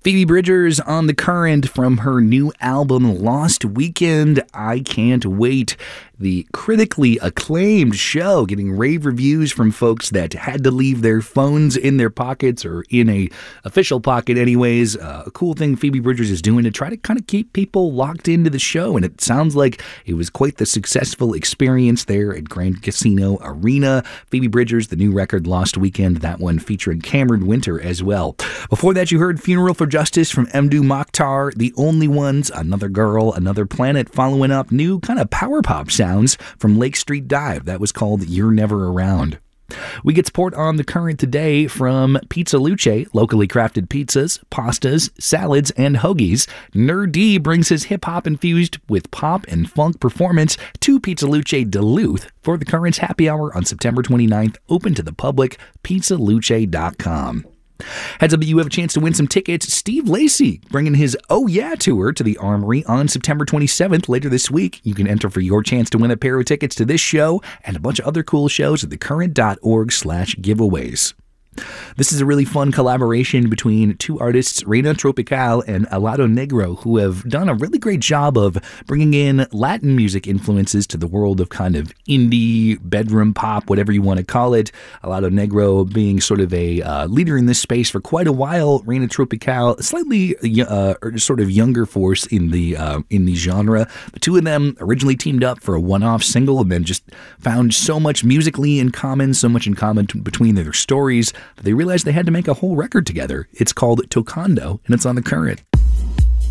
Phoebe Bridgers on The Current from her new album Lost Weekend. I can't wait. The critically acclaimed show getting rave reviews from folks that had to leave their phones in their pockets or in a official pocket anyways. A cool thing Phoebe Bridgers is doing to try to kind of keep people locked into the show, and it sounds like it was quite the successful experience there at Grand Casino Arena. Phoebe Bridgers, the new record Lost Weekend, that one featuring Cameron Winter as well. Before that, you heard Funeral for Justice from Mdou Moctar, The Only Ones, Another Girl, Another Planet, following up new kind of power pop sounds from Lake Street Dive. That was called You're Never Around. We get support on The Current today from Pizza Luce, locally crafted pizzas, pastas, salads, and hoagies. Nerd D brings his hip-hop infused with pop and funk performance to Pizza Luce Duluth for The Current's happy hour on September 29th, open to the public, pizzaluce.com. Heads up that you have a chance to win some tickets. Steve Lacy bringing his Oh Yeah tour to the Armory on September 27th later this week. You can enter for your chance to win a pair of tickets to this show and a bunch of other cool shows at thecurrent.org/giveaways. This is a really fun collaboration between two artists, Reina Tropical and Alado Negro, who have done a really great job of bringing in Latin music influences to the world of kind of indie, bedroom pop, whatever you want to call it. Alado Negro being sort of a leader in this space for quite a while. Reina Tropical, slightly sort of younger force in the genre. The two of them originally teamed up for a one-off single and then just found so much musically in common, so much in common between their stories, that they realized they had to make a whole record together. It's called Tocando, and it's on The Current.